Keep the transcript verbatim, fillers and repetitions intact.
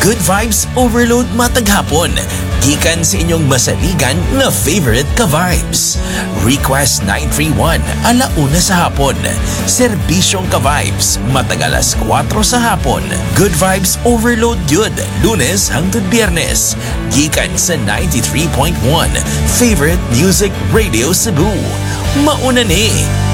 Good Vibes Overload matag hapon. Gikan sa inyong masaligan na favorite ka-vibes. Request nine three one alauna sa hapon. Serbisyong ka-vibes matag alas kwatro sa hapon. Good Vibes Overload yun. Lunes hangtod Biyernes. Gikan sa ninety-three point one Favorite Music Radio Cebu. Mauna ni.